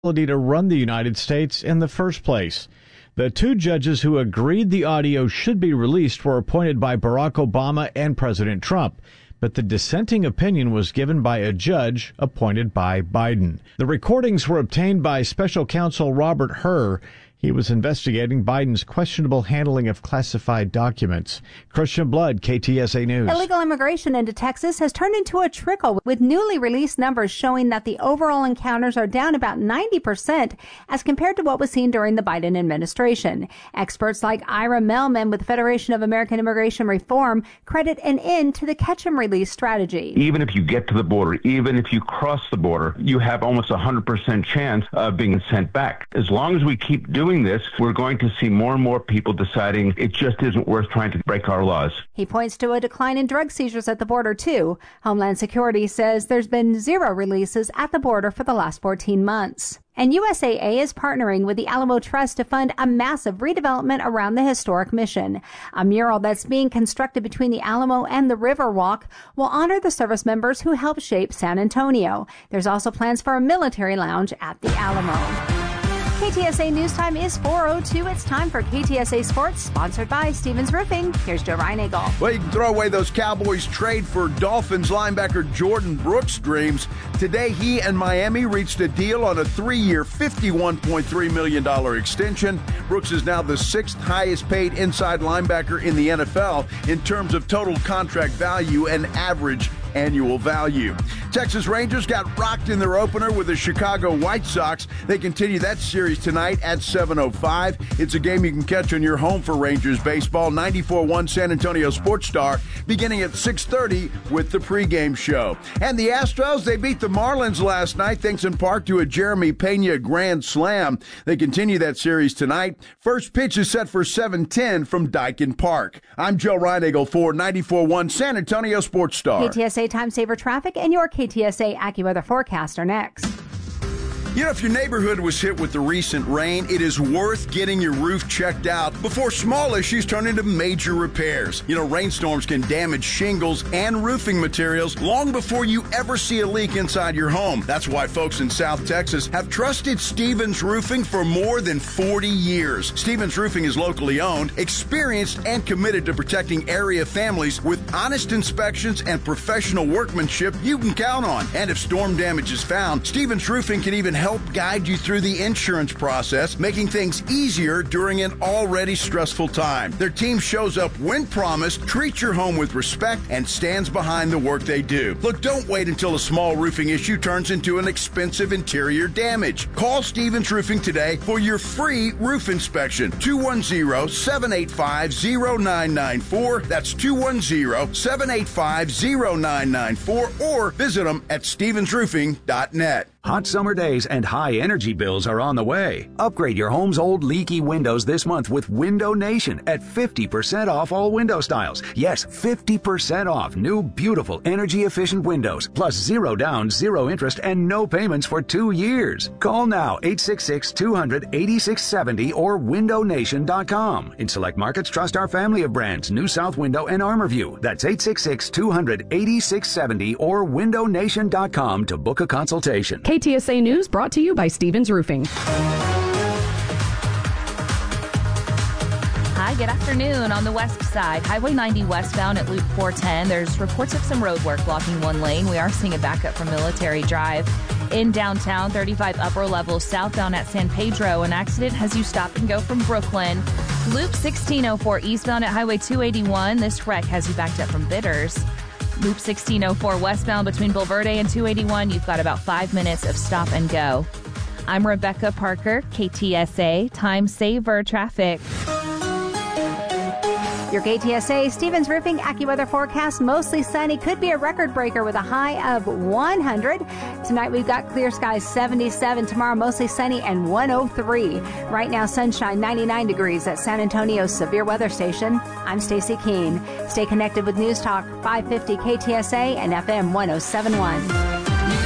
ability to run the United States in the first place. The two judges who agreed the audio should be released were appointed by Barack Obama and President Trump, but the dissenting opinion was given by a judge appointed by Biden. The recordings were obtained by special counsel Robert Hur. He was investigating Biden's questionable handling of classified documents. Christian Blood, KTSA News. Illegal immigration into Texas has turned into a trickle, with newly released numbers showing that the overall encounters are down about 90% as compared to what was seen during the Biden administration. Experts like Ira Melman with the Federation of American Immigration Reform credit an end to the catch-and-release strategy. Even if you get to the border, even if you cross the border, you have almost 100% chance of being sent back. As long as we keep doing this, we're going to see more and more people deciding it just isn't worth trying to break our laws. He points to a decline in drug seizures at the border, too. Homeland Security says there's been 0 releases at the border for the last 14 months. And USAA is partnering with the Alamo Trust to fund a massive redevelopment around the historic mission. A mural that's being constructed between the Alamo and the Riverwalk will honor the service members who helped shape San Antonio. There's also plans for a military lounge at the Alamo. KTSA News Time is 4:02. It's time for KTSA Sports, sponsored by Stevens Roofing. Here's Joe Reinagle. Well, you can throw away those Cowboys trade for Dolphins linebacker Jordan Brooks' dreams. Today, he and Miami reached a deal on a 3-year, $51.3 million extension. Brooks is now the 6th highest paid inside linebacker in the NFL in terms of total contract value and average annual value. Texas Rangers got rocked in their opener with the Chicago White Sox. They continue that series tonight at 7:05. It's a game you can catch on your home for Rangers baseball, 94.1 San Antonio Sports Star, beginning at 6:30 with the pregame show. And the Astros, they beat the Marlins last night, thanks in part to a Jeremy Pena grand slam. They continue that series tonight. First pitch is set for 7:10 from Daikin Park. I'm Joe Reinagle for 94.1 San Antonio Sports Star. KTSA Time Saver Traffic and your KTSA AccuWeather forecast are next. You know, if your neighborhood was hit with the recent rain, it is worth getting your roof checked out before small issues turn into major repairs. You know, rainstorms can damage shingles and roofing materials long before you ever see a leak inside your home. That's why folks in South Texas have trusted Stevens Roofing for more than 40 years. Stevens Roofing is locally owned, experienced, and committed to protecting area families with honest inspections and professional workmanship you can count on. And if storm damage is found, Stevens Roofing can even help guide you through the insurance process, making things easier during an already stressful time. Their team shows up when promised, treats your home with respect, and stands behind the work they do. Look, don't wait until a small roofing issue turns into an expensive interior damage. Call Stevens Roofing today for your free roof inspection. 210-785-0994. That's 210-785-0994, or visit them at stevensroofing.net. Hot summer days and high energy bills are on the way. Upgrade your home's old leaky windows this month with Window Nation at 50% off all window styles. Yes, 50% off new, beautiful, energy-efficient windows, plus 0 down, 0 interest, and no payments for 2 years. Call now, 866-200-8670 or windownation.com. In select markets, trust our family of brands, New South Window and ArmorView. That's 866-200-8670 or windownation.com to book a consultation. KTSA News brought to you by Stevens Roofing. Hi, good afternoon. On the west side, Highway 90 westbound at Loop 410, there's reports of some road work blocking one lane. We are seeing a backup from Military Drive. In downtown, 35 upper level southbound at San Pedro, an accident has you stop and go from Brooklyn. Loop 1604 eastbound at Highway 281, this wreck has you backed up from Bitters. Loop 1604 westbound between Bulverde and 281, you've got about 5 minutes of stop and go. I'm Rebecca Parker, KTSA Time Saver Traffic. Your KTSA Stevens Roofing AccuWeather forecast, mostly sunny, could be a record breaker with a high of 100. Tonight we've got clear skies 77. Tomorrow mostly sunny and 103. Right now sunshine 99 degrees at San Antonio's severe weather station. I'm Stacy Keene. Stay connected with News Talk 550 KTSA and FM 1071.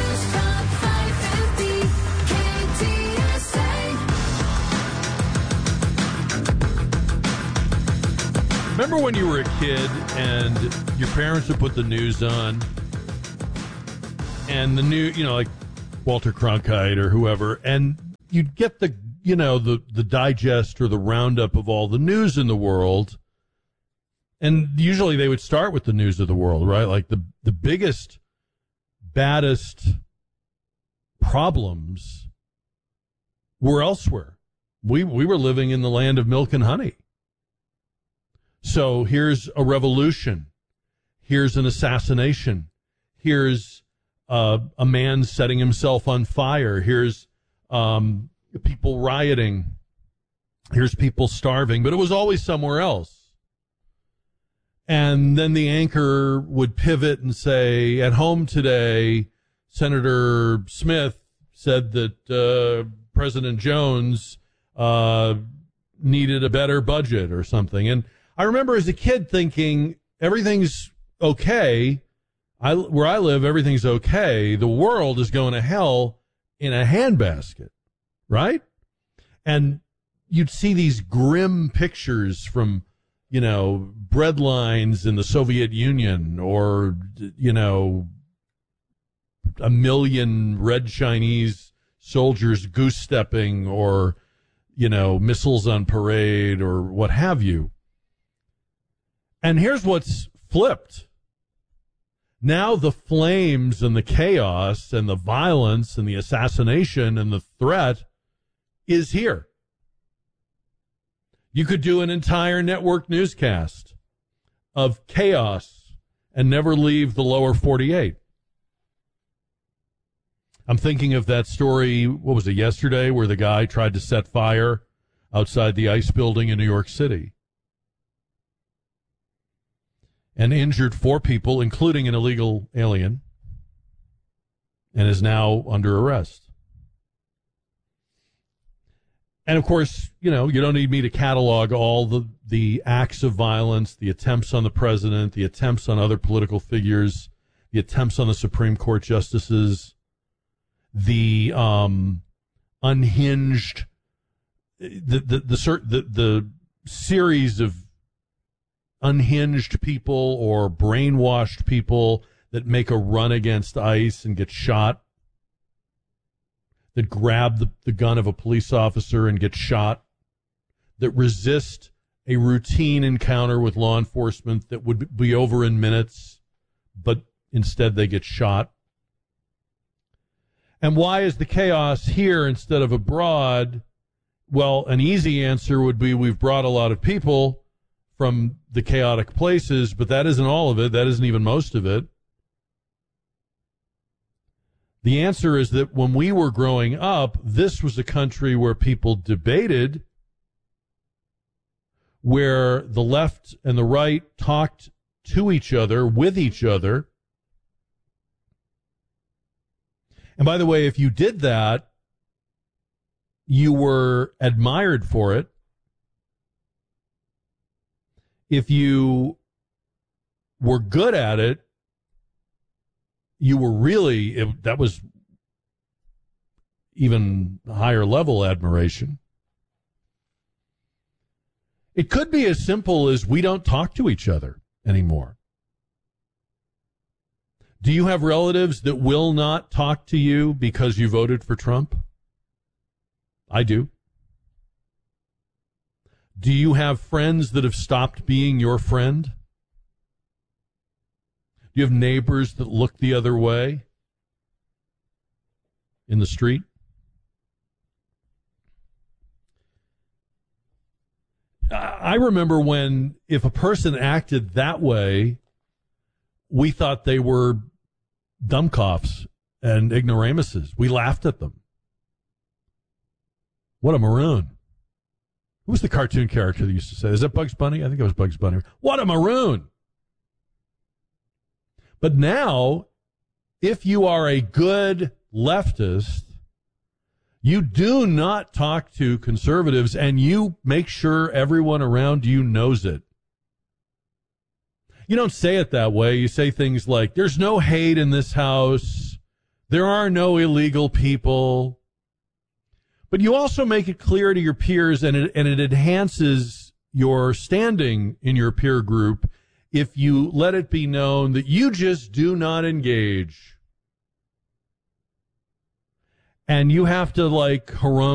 Remember when you were a kid and your parents would put the news on and the new, like Walter Cronkite or whoever, and you'd get the digest or the roundup of all the news in the world. And usually they would start with the news of the world, right? Like the biggest, baddest problems were elsewhere. We were living in the land of milk and honey. So here's a revolution. Here's an assassination. Here's a man setting himself on fire. Here's people rioting. Here's people starving. But it was always somewhere else. And then the anchor would pivot and say, at home today, Senator Smith said that President Jones needed a better budget or something. And I remember as a kid thinking, everything's okay. Where I live, everything's okay. The world is going to hell in a handbasket, right? And you'd see these grim pictures from, bread lines in the Soviet Union or, a million red Chinese soldiers goose-stepping or, missiles on parade or what have you. And here's what's flipped. Now the flames and the chaos and the violence and the assassination and the threat is here. You could do an entire network newscast of chaos and never leave the lower 48. I'm thinking of that story, what was it, yesterday, where the guy tried to set fire outside the ICE building in New York City and injured 4 people, including an illegal alien, and is now under arrest. And, of course, you don't need me to catalog all the acts of violence, the attempts on the president, the attempts on other political figures, the attempts on the Supreme Court justices, the unhinged, the series of unhinged people or brainwashed people that make a run against ICE and get shot, that grab the gun of a police officer and get shot, that resist a routine encounter with law enforcement that would be over in minutes, but instead they get shot. And why is the chaos here instead of abroad? Well, an easy answer would be we've brought a lot of people from the chaotic places, but that isn't all of it. That isn't even most of it. The answer is that when we were growing up, this was a country where people debated, where the left and the right talked to each other, with each other. And by the way, if you did that, you were admired for it. If you were good at it, you were really, that was even higher level admiration. It could be as simple as we don't talk to each other anymore. Do you have relatives that will not talk to you because you voted for Trump? I do. Do you have friends that have stopped being your friend? Do you have neighbors that look the other way in the street? I remember when, if a person acted that way, we thought they were dumbcoffs and ignoramuses. We laughed at them. What a maroon. Who was the cartoon character that used to say, is that Bugs Bunny? I think it was Bugs Bunny. What a maroon. But now, if you are a good leftist, you do not talk to conservatives, and you make sure everyone around you knows it. You don't say it that way. You say things like, there's no hate in this house. There are no illegal people. But you also make it clear to your peers, and it enhances your standing in your peer group if you let it be known that you just do not engage. And you have to, like, harangue